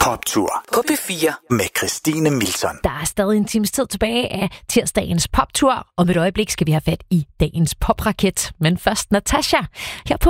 Poptur på P4 med Christine Milton. Der er stadig en times tid tilbage af tirsdagens poptur. Om et øjeblik skal vi have fat i dagens popraket. Men først Natasha her på